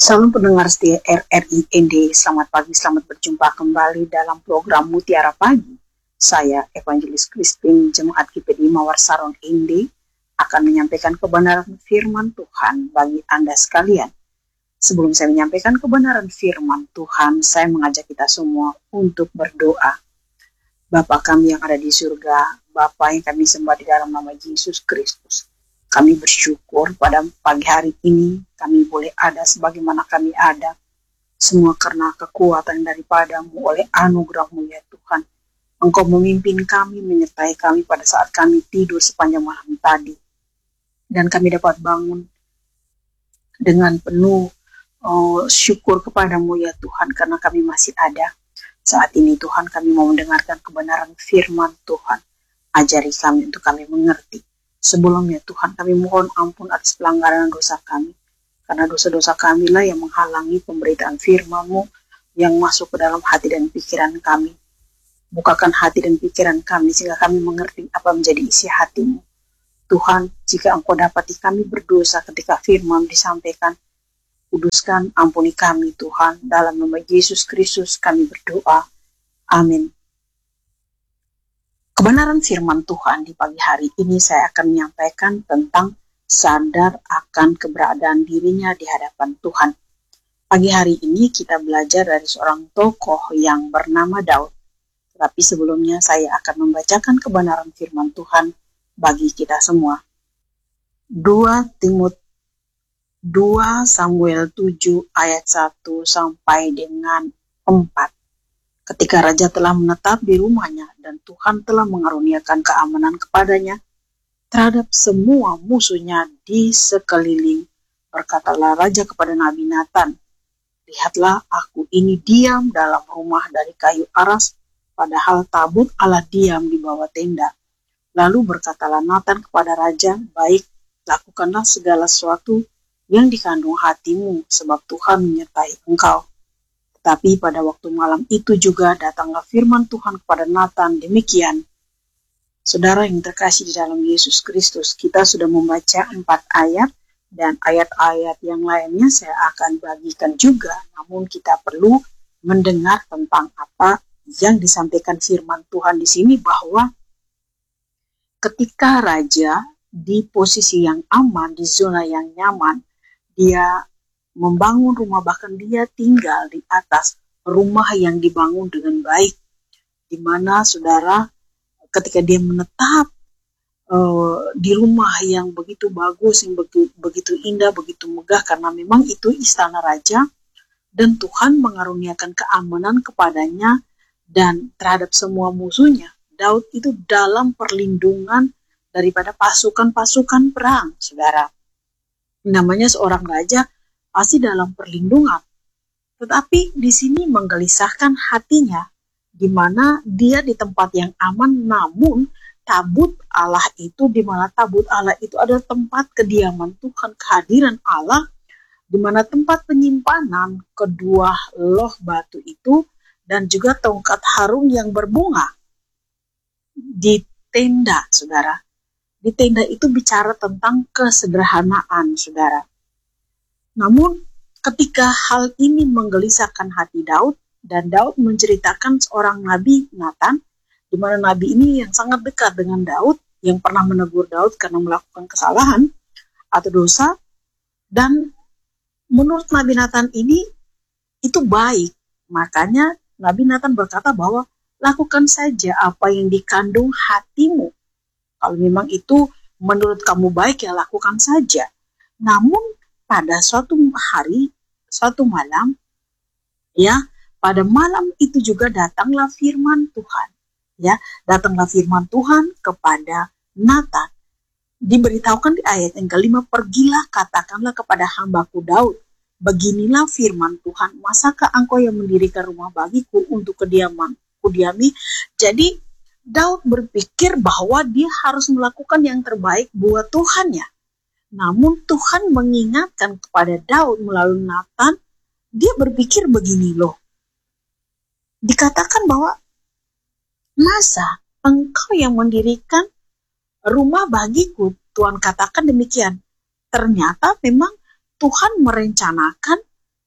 Salam pendengar setia RRI ND, selamat pagi, selamat berjumpa kembali dalam program Mutiara Pagi. Saya, Evangelis Christine, Jemaat GPD Mawar Saron ND, akan menyampaikan kebenaran firman Tuhan bagi Anda sekalian. Sebelum saya menyampaikan kebenaran firman Tuhan, saya mengajak kita semua untuk berdoa. Bapa kami yang ada di surga, Bapa yang kami sembah di dalam nama Yesus Kristus. Kami bersyukur pada pagi hari ini kami boleh ada sebagaimana kami ada. Semua karena kekuatan daripadamu oleh anugerah-Mu ya Tuhan. Engkau memimpin kami, menyertai kami pada saat kami tidur sepanjang malam tadi. Dan kami dapat bangun dengan penuh syukur kepadamu ya Tuhan karena kami masih ada. Saat ini Tuhan kami mau mendengarkan kebenaran firman Tuhan. Ajari kami untuk kami mengerti. Sebelumnya Tuhan kami mohon ampun atas pelanggaran dosa kami. Karena dosa-dosa kami lah yang menghalangi pemberitaan firman-Mu yang masuk ke dalam hati dan pikiran kami. Bukakan hati dan pikiran kami sehingga kami mengerti apa menjadi isi hati-Mu. Tuhan, jika Engkau dapati kami berdosa ketika firman disampaikan, kuduskan, ampuni kami Tuhan. Dalam nama Yesus Kristus kami berdoa. Amin. Kebenaran firman Tuhan di pagi hari ini saya akan menyampaikan tentang sadar akan keberadaan dirinya di hadapan Tuhan. Pagi hari ini kita belajar dari seorang tokoh yang bernama Daud. Tetapi sebelumnya saya akan membacakan kebenaran firman Tuhan bagi kita semua. 2 Samuel 7 ayat 1 sampai dengan 4. Ketika raja telah menetap di rumahnya dan Tuhan telah mengaruniakan keamanan kepadanya terhadap semua musuhnya di sekeliling, berkatalah raja kepada Nabi Nathan, "Lihatlah, aku ini diam dalam rumah dari kayu aras, padahal tabut Allah diam di bawah tenda." Lalu berkatalah Nathan kepada raja, "Baik, lakukanlah segala sesuatu yang dikandung hatimu, sebab Tuhan menyertai engkau." Tapi pada waktu malam itu juga datanglah firman Tuhan kepada Nathan demikian. Saudara yang terkasih di dalam Yesus Kristus, kita sudah membaca 4 ayat dan ayat-ayat yang lainnya saya akan bagikan juga. Namun kita perlu mendengar tentang apa yang disampaikan firman Tuhan di sini, bahwa ketika raja di posisi yang aman, di zona yang nyaman, dia membangun rumah, bahkan dia tinggal di atas rumah yang dibangun dengan baik, di mana saudara ketika dia menetap di rumah yang begitu bagus, yang begitu indah, begitu megah, karena memang itu istana raja dan Tuhan mengaruniakan keamanan kepadanya dan terhadap semua musuhnya. Daud itu dalam perlindungan daripada pasukan-pasukan perang, saudara. Namanya seorang raja pasti dalam perlindungan. Tetapi di sini menggelisahkan hatinya, di mana dia di tempat yang aman, namun tabut Allah itu, di mana tabut Allah itu adalah tempat kediaman Tuhan, kehadiran Allah, di mana tempat penyimpanan kedua loh batu itu, dan juga tongkat Harun yang berbunga di tenda, saudara. Di tenda itu bicara tentang kesederhanaan, saudara. Namun ketika hal ini menggelisahkan hati Daud, dan Daud menceritakan seorang nabi Nathan, di mana nabi ini yang sangat dekat dengan Daud, yang pernah menegur Daud karena melakukan kesalahan atau dosa, dan menurut Nabi Nathan ini itu baik. Makanya Nabi Nathan berkata bahwa lakukan saja apa yang dikandung hatimu. Kalau memang itu menurut kamu baik, ya lakukan saja. Namun pada suatu hari, suatu malam, ya, pada malam itu juga datanglah firman Tuhan. Ya, datanglah firman Tuhan kepada Nathan. Diberitahukan di ayat yang kelima, "Pergilah, katakanlah kepada hambaku Daud, beginilah firman Tuhan, masakah engkau yang mendirikan rumah bagiku untuk kediamanku diami?" Jadi Daud berpikir bahwa dia harus melakukan yang terbaik buat Tuhannya. Namun Tuhan mengingatkan kepada Daud melalui Nathan, dia berpikir begini loh. Dikatakan bahwa, "Masa engkau yang mendirikan rumah bagiku?" Tuhan katakan demikian. Ternyata memang Tuhan merencanakan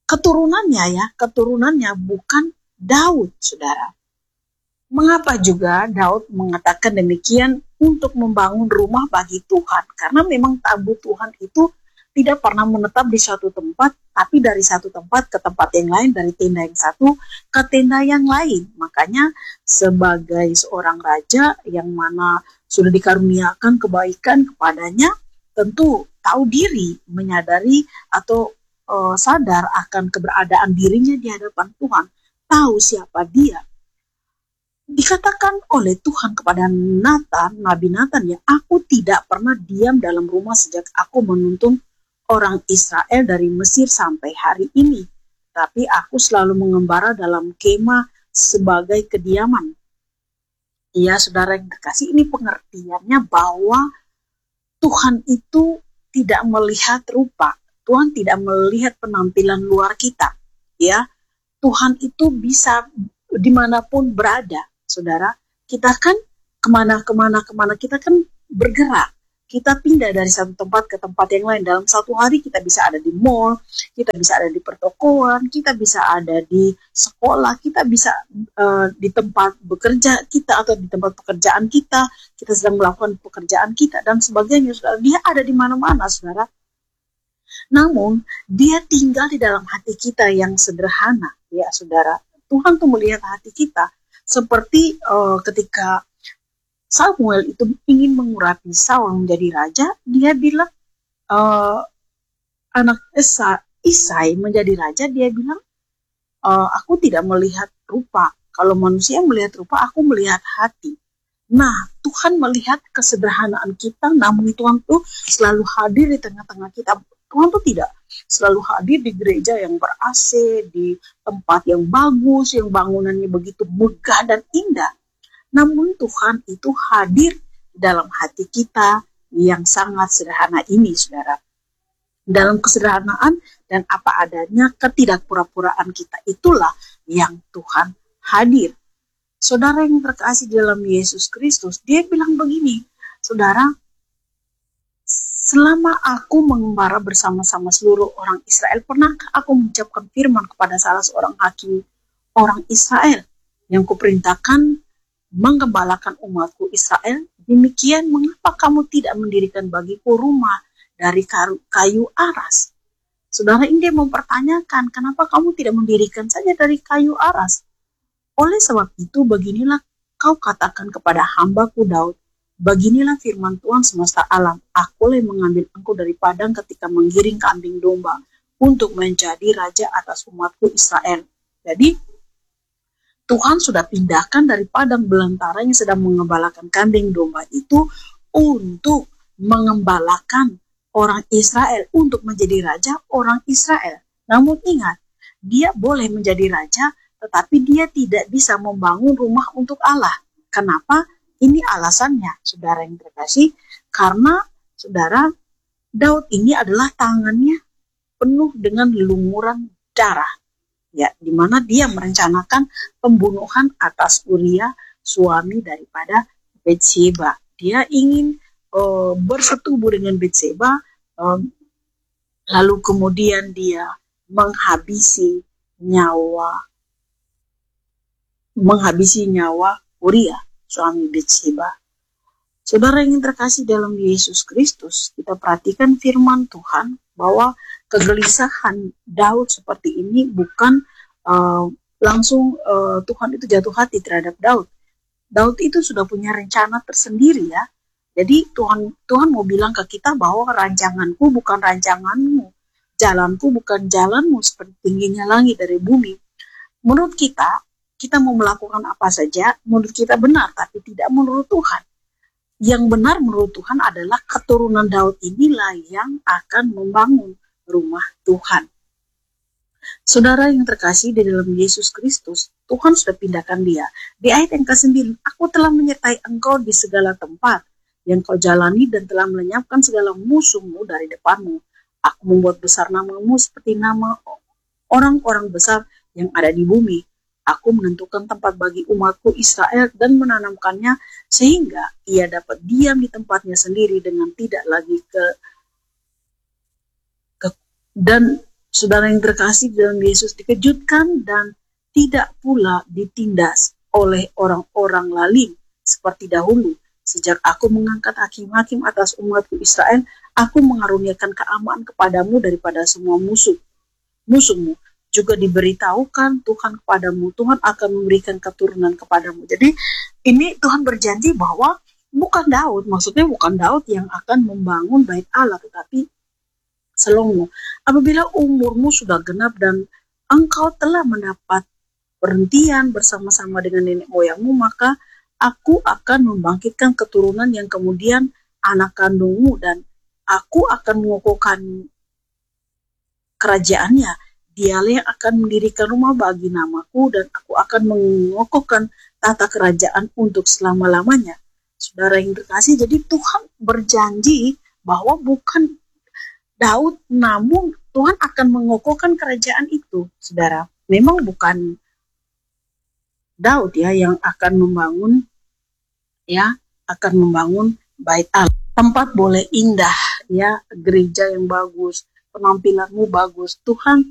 keturunannya bukan Daud, saudara. Mengapa juga Daud mengatakan demikian untuk membangun rumah bagi Tuhan? Karena memang tabut Tuhan itu tidak pernah menetap di suatu tempat, tapi dari satu tempat ke tempat yang lain, dari tenda yang satu ke tenda yang lain. Makanya sebagai seorang raja yang mana sudah dikaruniakan kebaikan kepadanya, tentu tahu diri, menyadari atau sadar akan keberadaan dirinya di hadapan Tuhan, tahu siapa dia. Dikatakan oleh Tuhan kepada Nabi Nathan, ya, aku tidak pernah diam dalam rumah sejak aku menuntun orang Israel dari Mesir sampai hari ini, tapi aku selalu mengembara dalam kemah sebagai kediaman. Ya, saudara yang terkasih, ini pengertiannya bahwa Tuhan itu tidak melihat rupa, Tuhan tidak melihat penampilan luar kita, ya. Tuhan itu bisa dimanapun berada, saudara. Kita kan kemana kita kan bergerak, kita pindah dari satu tempat ke tempat yang lain. Dalam satu hari kita bisa ada di mall, kita bisa ada di pertokoan, kita bisa ada di sekolah, kita bisa di tempat bekerja kita atau di tempat pekerjaan kita sedang melakukan pekerjaan kita dan sebagainya, saudara. Dia ada di mana-mana, saudara. Namun dia tinggal di dalam hati kita yang sederhana, ya, saudara. Tuhan tuh melihat hati kita seperti ketika Samuel itu ingin mengurapi Saul menjadi raja, dia bilang anak Isai menjadi raja, dia bilang aku tidak melihat rupa. Kalau manusia melihat rupa, aku melihat hati. Nah, Tuhan melihat kesederhanaan kita, namun Tuhan tuh selalu hadir di tengah-tengah kita. Tuhan tuh tidak selalu hadir di gereja yang ber-AC, di tempat yang bagus, yang bangunannya begitu megah dan indah. Namun Tuhan itu hadir dalam hati kita yang sangat sederhana ini, saudara. Dalam kesederhanaan dan apa adanya, ketidakpura-puraan kita, itulah yang Tuhan hadir. Saudara yang terkasih dalam Yesus Kristus, dia bilang begini, saudara, selama aku mengembara bersama-sama seluruh orang Israel, pernahkah aku mengucapkan firman kepada salah seorang hakim orang Israel yang kuperintahkan menggembalakan umatku Israel? Demikian, mengapa kamu tidak mendirikan bagiku rumah dari kayu aras? Saudara, ini dia mempertanyakan, kenapa kamu tidak mendirikan saja dari kayu aras? Oleh sebab itu, beginilah kau katakan kepada hambaku Daud, beginilah firman Tuhan semesta alam, akulah yang mengambil engkau dari padang ketika menggiring kambing domba untuk menjadi raja atas umatku Israel. Jadi, Tuhan sudah pindahkan dari padang belantara yang sedang mengembalakan kambing domba itu untuk mengembalakan orang Israel, untuk menjadi raja orang Israel. Namun ingat, dia boleh menjadi raja, tetapi dia tidak bisa membangun rumah untuk Allah. Kenapa? Ini alasannya, saudara yang terkasih, karena saudara, Daud ini adalah tangannya penuh dengan lumuran darah, ya, di mana dia merencanakan pembunuhan atas Uria, suami daripada Betseba. Dia ingin bersetubuh dengan Betseba, lalu kemudian dia menghabisi nyawa Uria, suami Betseba. Saudara yang terkasih dalam Yesus Kristus, kita perhatikan firman Tuhan bahwa kegelisahan Daud seperti ini bukan langsung Tuhan itu jatuh hati terhadap Daud. Daud itu sudah punya rencana tersendiri, ya. Jadi Tuhan mau bilang ke kita bahwa rancanganku bukan rancanganmu, jalanku bukan jalanmu, seperti tingginya langit dari bumi. Menurut kita mau melakukan apa saja, menurut kita benar, tapi tidak menurut Tuhan. Yang benar menurut Tuhan adalah keturunan Daud inilah yang akan membangun rumah Tuhan. Saudara yang terkasih di dalam Yesus Kristus, Tuhan sudah pindahkan dia. Di ayat yang ke-9, aku telah menyertai engkau di segala tempat yang kau jalani dan telah melenyapkan segala musuhmu dari depanmu. Aku membuat besar namamu seperti nama orang-orang besar yang ada di bumi. Aku menentukan tempat bagi umatku Israel dan menanamkannya sehingga ia dapat diam di tempatnya sendiri dengan tidak lagi dan Saudara yang terkasih dalam Yesus, dikejutkan dan tidak pula ditindas oleh orang-orang lalim seperti dahulu. Sejak aku mengangkat hakim-hakim atas umatku Israel, aku mengaruniakan keamanan kepadamu daripada semua musuhmu. Juga diberitahukan Tuhan kepadamu, Tuhan akan memberikan keturunan kepadamu. Jadi ini Tuhan berjanji bahwa bukan Daud, maksudnya bukan Daud yang akan membangun bait Allah, tetapi Salomo. Apabila umurmu sudah genap dan engkau telah mendapat perhentian bersama-sama dengan nenek moyangmu, maka aku akan membangkitkan keturunan yang kemudian anak kandungmu, dan aku akan mengokohkan kerajaannya. Dialah yang akan mendirikan rumah bagi namaku, dan aku akan mengokohkan tata kerajaan untuk selama-lamanya. Saudara yang terkasih, jadi Tuhan berjanji bahwa bukan Daud, namun Tuhan akan mengokohkan kerajaan itu, saudara. Memang bukan Daud ya yang akan membangun bait Allah. Tempat boleh indah ya, gereja yang bagus, penampilanmu bagus, Tuhan